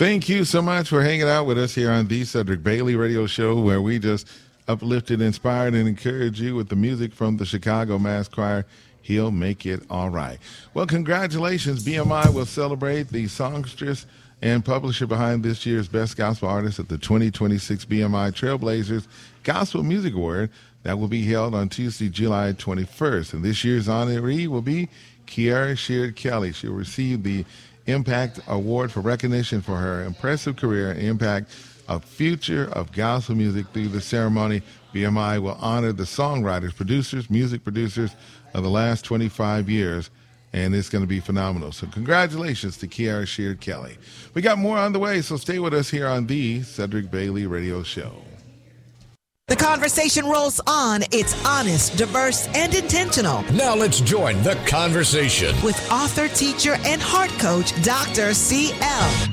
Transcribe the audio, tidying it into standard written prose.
Thank you so much for hanging out with us here on the Cedric Bailey Radio Show, where we just uplifted, inspired, and encourage you with the music from the Chicago Mass Choir, He'll Make It All Right. Well, congratulations. BMI will celebrate the songstress and publisher behind this year's Best Gospel Artist at the 2026 BMI Trailblazers Gospel Music Award. That will be held on Tuesday, July 21st. And this year's honoree will be Kiara Sheard Kelly. She'll receive the Impact Award for recognition for her impressive career and impact of future of gospel music. Through the ceremony, BMI will honor the songwriters, producers, music producers of the last 25 years, and it's going to be phenomenal. So congratulations to Kiara Sheard Kelly. We got more on the way, so stay with us here on the Cedric Bailey Radio Show. The conversation rolls on. It's honest, diverse, and intentional. Now let's join the conversation with author, teacher, and heart coach, Dr. C.L.